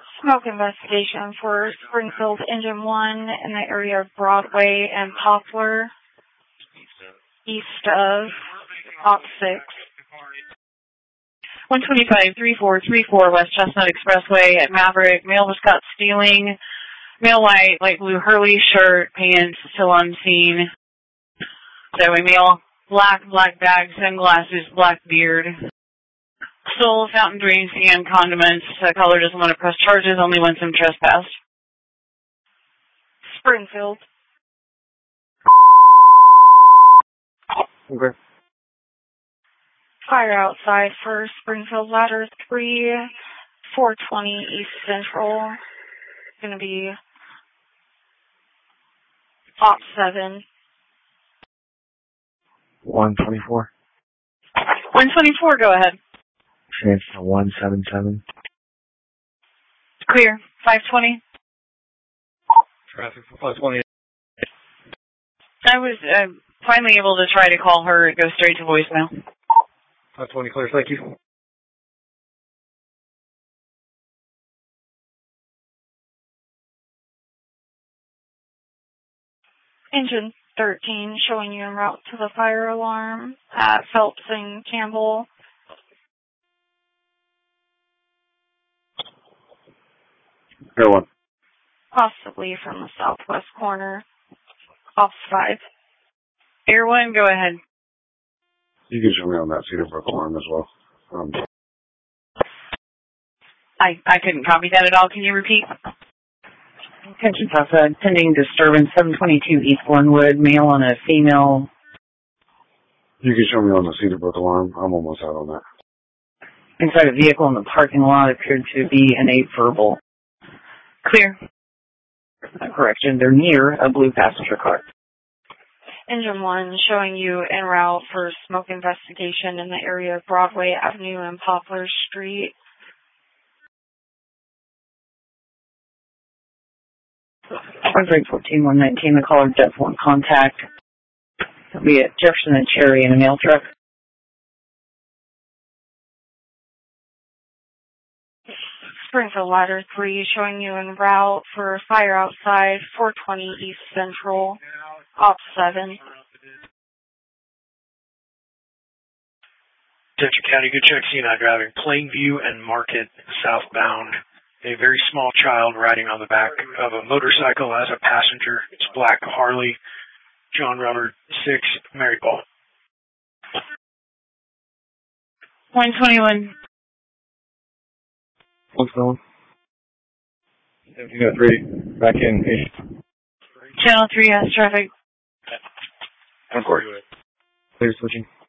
Smoke investigation for Springfield Engine 1 in the area of Broadway and Poplar, east of Op 6. 125-3434 West Chestnut Expressway at Maverick. Male was caught stealing. Male white, light blue Hurley shirt, pants, still unseen. So a male, black bag, sunglasses, black beard. Stole fountain drinks and condiments. Caller doesn't want to press charges, only wants him trespassed. Springfield. Okay. Fire outside for Springfield Ladder 3, 420 East Central. Going to be Op 7. 124. 124, go ahead. Transfer 177. Clear. 520. Traffic for 520. I was finally able to try to call her. It goes straight to voicemail. 520 clear, thank you. Engine 13 showing you en route to the fire alarm at Phelps and Campbell. Air 1. Possibly from the southwest corner. Off 5. Air 1, go ahead. You can show me on that Cedar Brook alarm as well. I couldn't copy that at all. Can you repeat? Attention Tulsa, pending disturbance, 722 East Glenwood, male on a female. You can show me on the Cedar Brook alarm. I'm almost out on that. Inside a vehicle in the parking lot appeared to be an verbal. Clear. Correction, they're near a blue passenger car. Engine 1 showing you en route for smoke investigation in the area of Broadway Avenue and Poplar Street. Break 14119, the caller does want contact. It'll be at Jefferson and Cherry in a mail truck. Springfield Ladder 3 showing you en route for fire outside 420 East Central, Op 7. Attention County, good check C9 driving Plainview and Market southbound. A very small child riding on the back of a motorcycle as a passenger. It's black Harley, John Robert 6, Mary Paul. 121. What's going on? 1703, back in. Channel 3 has traffic. Of course. Clear switching.